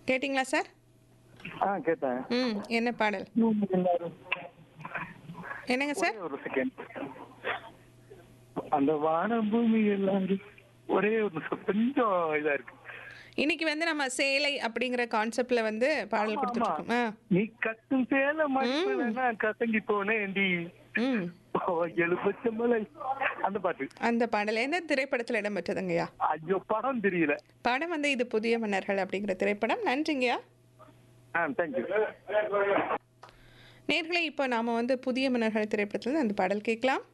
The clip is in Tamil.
கேட்டிங்களா சார்? கேட்டேன். என்ன பாடல்? எல்லாரும் என்னங்க ஒரே சார்? ஒரு செகண்ட். அந்த வானம் பூமி எல்லாரும் ஒரே ஒரு நிமிஷம் கொஞ்சம் இதா இருக்கு. இன்னைக்கு வந்து நம்ம சேலை அப்படிங்கிற கான்செப்ட்ல வந்து பாடல் ஆமா ஆமா. கொடுத்துட்ருக்கோம். நீ கட்டும் சேல மடிப்பு ம். வேணா கசங்கி போனேன்டி ம். எழுபச்ச மலை அந்த பாட்டு. அந்த பாடல் எந்த திரைப்படத்தில் இடம்பெற்றதுங்கய்யா? ஐயோ படம் தெரியல. படம் வந்து இது புதிய மன்னர்கள் அப்படிங்கிற திரைப்படம். நன்றிங்கய்யா. தேங்க்யூ. நேர்களே இப்போ நாம வந்து புதிய மன்னர்கள் திரைப்படத்தில் அந்த பாடல் கேட்கலாம்.